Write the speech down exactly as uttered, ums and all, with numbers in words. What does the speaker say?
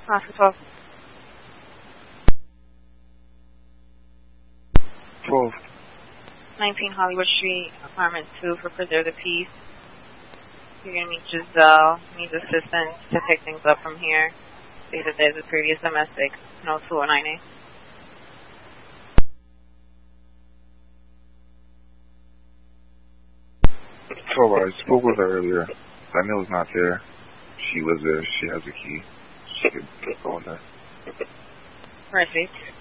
Oscar twelve. twelve. nineteen Hollywood Street, apartment two for Preserve the Peace. You're going to meet Giselle. Needs assistance to pick things up from here. Say that there's a previous domestic. No two oh nine eight. twelve, I spoke with her earlier. Daniel's not there. She was there. She has a key. She could go in there. Perfect.